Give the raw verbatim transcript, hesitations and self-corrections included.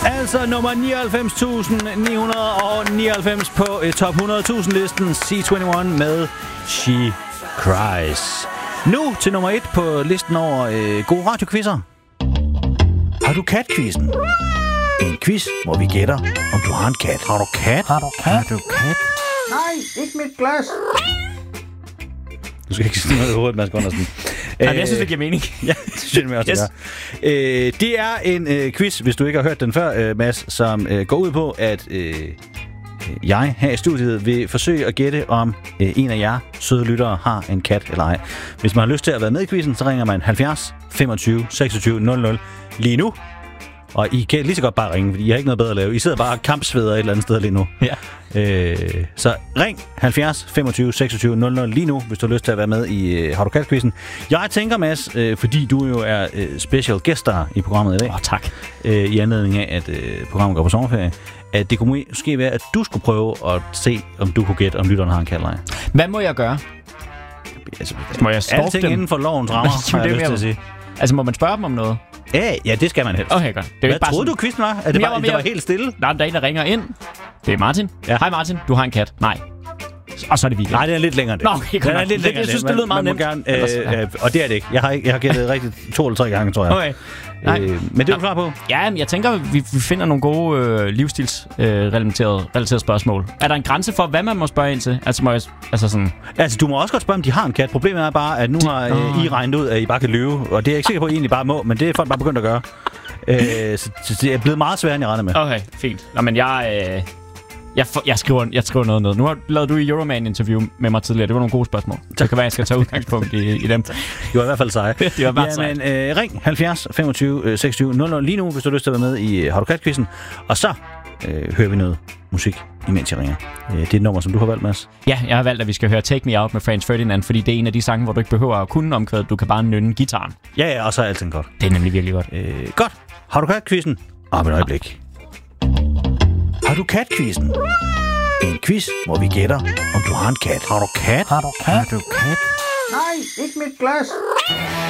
Altså nummer nioghalvfems tusind ni hundrede nioghalvfems på uh, top hundrede tusind listen. C enogtyve med She Cries. Nu til nummer et på listen over uh, gode radioquizzer. Har du kat-quizzen? En quiz, hvor vi gætter, om du har en kat. Har du kat? Har du kat? Har du kat? Nej, ikke mit glas. Du skal ikke sige noget i hovedet, Mads Gundersen. Nej, jeg synes, det giver mening. Ja, det synes jeg også, yes. det er. Øh, det er en øh, quiz, hvis du ikke har hørt den før, øh, Mads, som øh, går ud på, at øh, jeg her i studiet vil forsøge at gætte, om øh, en af jer søde lyttere har en kat eller ej. Hvis man har lyst til at være med i quizzen, så ringer man halvfjerds femogtyve seksogtyve nul nul lige nu. Og I kan lige så godt bare ringe, fordi I har ikke noget bedre at lave. I sidder bare og kampsveder et eller andet sted lige nu. Ja. Øh, så ring halvfjerds femogtyve seksogtyve nul nul lige nu, hvis du har lyst til at være med i uh, Har du kat-quizzen. Jeg tænker, Mads, øh, fordi du jo er øh, special gueststar i programmet i dag. Åh, oh, tak. Øh, I anledning af, at øh, programmet går på sommerferie. At det kunne måske være, at du skulle prøve at se, om du kunne gætte, om lytteren har en kat eller ej. Hvad må jeg gøre? Altså, må jeg stalke alting dem? inden for lovens rammer, har jeg lyst til at sige. Altså, må man spørge dem om noget? Ja, ja, det skal man helst. Okay, godt. Det er Hvad bare troede sådan... du, quizzen var? At det, Jeg var, var det var mere- helt stille? Der er en, der ringer ind. Det er Martin. Ja. Hej Martin, du har en kat. Nej. Og så er det weekend. Nej, det er lidt længere. Det. Nå, okay, den er godt. lidt længere. Jeg synes, det. det lyder meget man, man nemt. Må gerne, øh, Ellers- øh, og det er det ikke. Jeg har, ikke, jeg har gættet rigtigt to eller tre gange, tror jeg. Okay. Nej. Øh, men det er du klar på? Ja, men jeg tænker, vi, vi finder nogle gode øh, livsstilsrelaterede øh, relaterede, relaterede spørgsmål. Er der en grænse for, hvad man må spørge ind til? Altså, må jeg, altså sådan... Altså, du må også godt spørge, om de har en kat. Problemet er bare, at nu har øh, I regnet ud, at I bare kan løbe. Og det er jeg ikke sikker på, at I egentlig bare må, men det er folk bare begyndt at gøre. Øh, så, så det er blevet meget sværere, end jeg regner med. Okay, fint. Nå, men jeg... Øh, jeg, for, jeg, skriver, jeg skriver noget ned. Nu har lavet du i Euroman-interview med mig tidligere. Det var nogle gode spørgsmål. Det kan være, jeg skal tage udgangspunkt i, i dem. Det var i hvert fald seje. Det var bare Jamen, øh, ring halvfjerds femogtyve seksogtyve nul nul lige nu, hvis du har lyst til at være med i Har du kat-quizzen. Og så øh, hører vi noget musik, imens jeg ringer. Øh, det er et nummer, som du har valgt, Mads. Ja, jeg har valgt, at vi skal høre Take Me Out med Franz Ferdinand, fordi det er en af de sange, hvor du ikke behøver at kunne omkvædet. Du kan bare nynne gitaren. Ja, ja, og så er alting godt. Det er nemlig virkelig godt. Øh, godt. Har du kat-quizzen? Om et øjeblik. Har du kat-quizzen? En quiz, hvor vi gætter, om du har en kat. Har du kat? Har du kat? Har du kat? Nej, ikke mit glas.